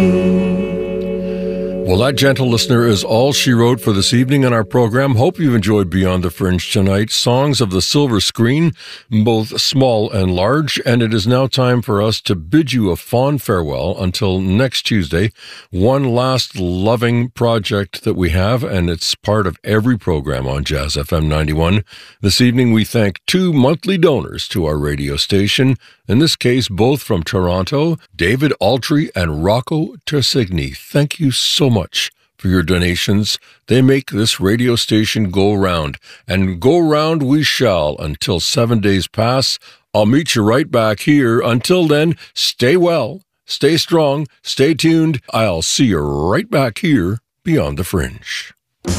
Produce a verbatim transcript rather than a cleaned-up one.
Well, that, gentle listener, is all she wrote for this evening on our program. Hope you've enjoyed Beyond the Fringe tonight. Songs of the silver screen, both small and large. And it is now time for us to bid you a fond farewell until next Tuesday. One last loving project that we have, and it's part of every program on Jazz F M ninety-one. This evening, we thank two monthly donors to our radio station. In this case, both from Toronto, David Altry and Rocco Tersigni. Thank you so much for your donations. They make this radio station go round, and go round we shall until seven days pass. I'll meet you right back here. Until then, stay well, stay strong, stay tuned. I'll see you right back here beyond the fringe.